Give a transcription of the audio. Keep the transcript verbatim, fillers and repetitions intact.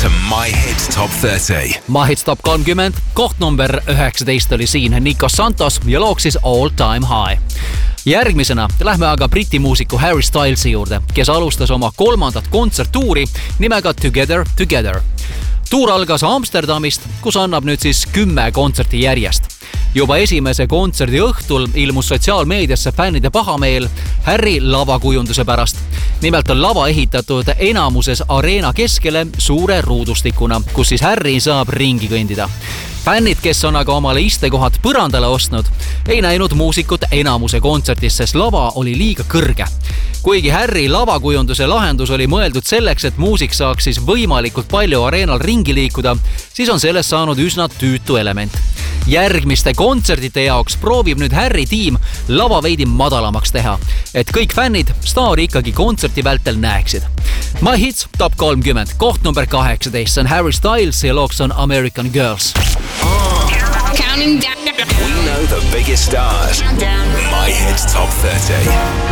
to My Hits Top thirty. My Hits Top kolmkümmend, koht number üheksateist oli siin Nico Santos ja looks siis All Time High. Järgmisena lähme aga Briti muusiku Harry Stylesi juurde, kes alustas oma kolmandat kontserttuuri nimega Together Together. Tuur algas Amsterdamist, kus annab nüüd siis kümme kontserti järjest. Juba esimese kontserdi õhtul ilmus sotsiaalmeediasse fännide pahameel Harry lavakujunduse pärast. Nimelt on lava ehitatud enamuses areena keskele suure ruudustikuna, kus siis Harry saab ringi kõndida. Fännid, kes on aga omale istekohad põrandale ostnud, ei näinud muusikut enamuse kontsertis, sest lava oli liiga kõrge. Kuigi Harry lavakujunduse lahendus oli mõeldud selleks, et muusik saaks siis võimalikult palju areenal ringi liikuda, siis on sellest saanud üsna tüütu element. Järgmiste kontserdite jaoks proovib nüüd Harry tiim lava veidi madalamaks teha, et kõik fännid staari ikkagi kontserti vältel näeksid. My Hits Top kolmkümmend, koht number kaheksateist on Harry Styles ja looks on American Girls. Counting down. We know the biggest stars. My Hits Top thirty.